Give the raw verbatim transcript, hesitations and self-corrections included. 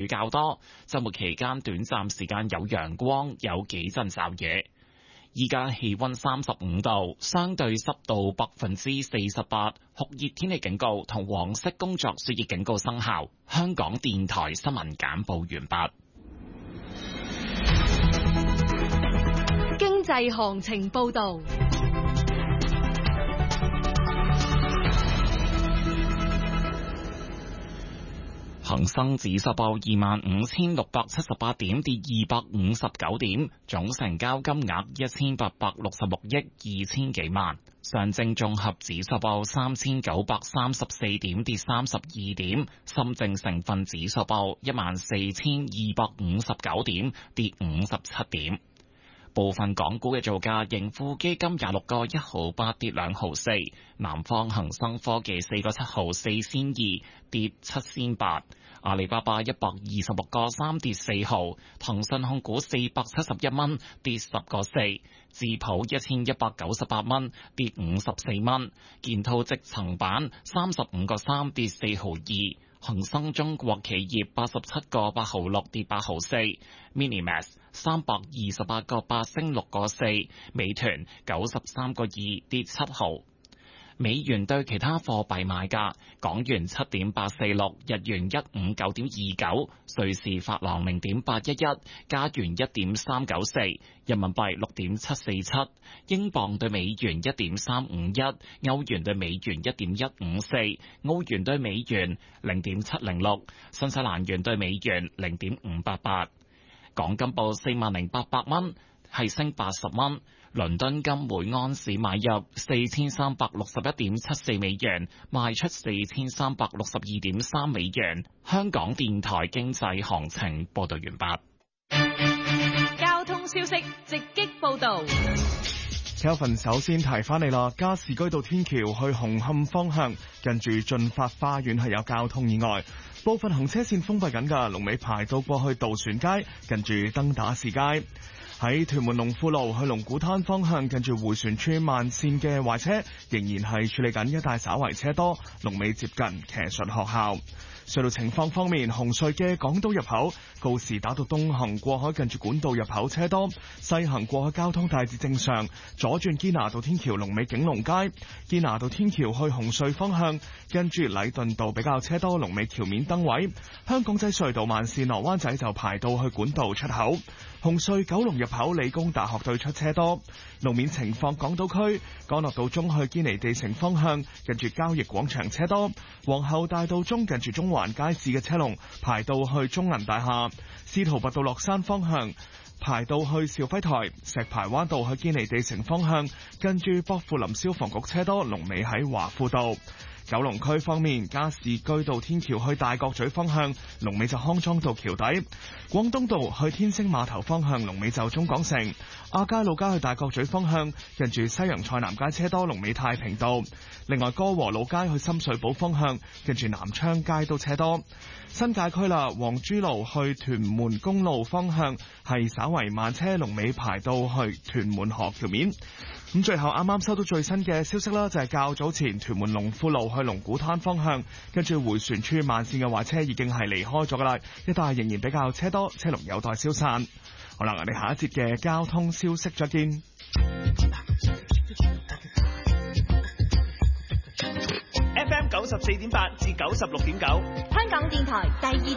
較多，週末期間短暫時間有陽光，有幾陣驟雨。依家氣溫三十五度，相對濕度百分之四十八，酷熱天氣警告同黃色工作暑熱警告生效。香港電台新聞簡報完畢。 經濟行情報道。 恒生指數報二萬五千六百七十八點，跌二百五十九點，總成交金額一千八百六十六億二千幾萬。上證綜合指數報三千九百三十四點，跌三十二點。深證成分指數報一萬四千二百五十九點，跌五十七點。部分港股嘅造價，盈富基金廿六個一毫八跌兩毫四，南方恒生科技四個七毫四仙二跌七仙八，阿里巴巴一百二十六個三跌四毫，騰訊控股四百七十一蚊跌十個四，智普一千一百九十八蚊跌五十四蚊，建滔積層板三十五個三跌四毫二。恒生中國企業八十七個八毫六跌八毫四 ，Minimax 三百二十八個八升六個四，美團九十三個二跌七毫。美元對其他貨幣賣價：港元七點八四六，日元一五九點二九，瑞士法郎零點八一一，加元一點三九四，人民幣六點七四七，英鎊對美元一點三五一，歐元對美元一點一五四，澳元對美元零點七零六，新西蘭元對美元零點五八八。港金報四萬零八百蚊，係升八十蚊。倫敦金每安士買入四千三百六十一點七四美元，賣出四千三百六十二點三美元。香港電台經濟行情報道完畢。 交通消息直擊報道。 Kelvin 首先提翻你啦，加士居道天橋去紅磡方向，近住駿發花園係有交通意外，部分行車線封閉緊㗎，龍尾排到過去渡船街，近住登打士街。喺屯門龍富路去龍鼓灘方向，近住迴旋處慢線嘅壞車仍然係處理緊，一帶稍為車多，龍尾接近騎術學校。隧道情況方面，紅隧嘅港島入口告士打道東行過海，近住管道入口車多，西行過海交通大致正常。左轉堅拿道天橋龍尾景隆街，堅拿道天橋去紅隧方向，跟住禮頓道比較車多，龍尾橋面燈位。香港仔隧道慢線落灣仔就排到去管道出口。紅隧九龍入口理工大學對出車多。路面情況，港島區干諾道中去堅尼地城方向，近住交易廣場車多。皇后大道中近住中環街市嘅車龍排到去中銀大廈。司徒拔道落山方向排到去兆輝台。石排灣道去堅尼地城方向，近住薄扶林消防局車多，龍尾喺華富道。九龍區方面，加士居道天橋去大角咀方向，龍尾就康莊道橋底；廣東道去天星碼頭方向，龍尾就中港城；亞皆老街去大角咀方向，近住西洋菜南街車多，龍尾太平道。另外，歌和老街去深水埗方向，近住南昌街都車多。新界區啦，黃珠路去屯門公路方向係稍為慢車，龍尾排到去屯門河橋面。咁最後啱啱收到最新嘅消息啦，就係較早前屯門龍富路去龍鼓灘方向，跟住迴旋處慢線嘅壞車已經係離開咗噶啦，一帶仍然比較車多，車龍有待消散。好啦，我哋下一節嘅交通消息再見。 F M 九十四點八至九十六點九， 香港電台第二